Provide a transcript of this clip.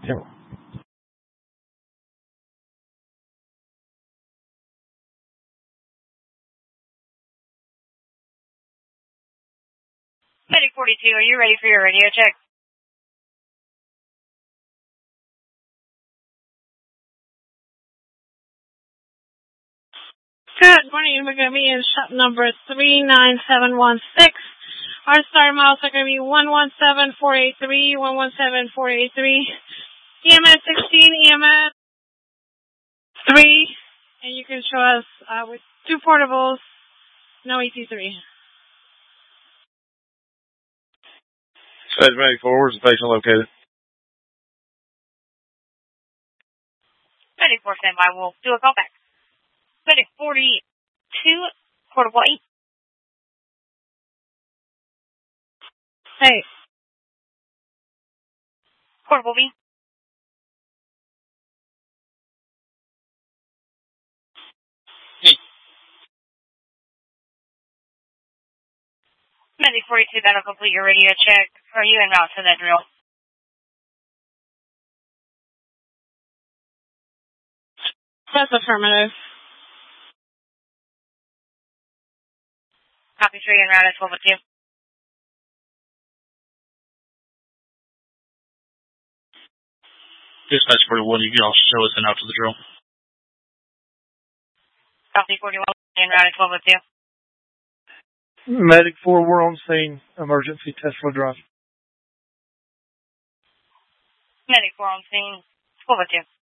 Yep. Medic 42, are you ready for your radio check? Good morning. We're going to be in shop number 39716. Our star miles are going to be 117483, 117483, EMS 16, EMS 3, and you can show us with 2 portables, no ET3. Stage Medic 4, where's the patient located? Medic 4, stand by. We'll do a call back. Medic 42, portable 8. Hey. Portable B. Hey. Medic 42, that'll complete your radio check. Are you en route to that drill? That's affirmative. Copy 3 en route at 1202. Dispatch 41, you can also show us in out to the drill. Copy 41 en route at 1202. Medic 4, we're on scene. Emergency Tesla drive. Medic 4 on scene, 1202.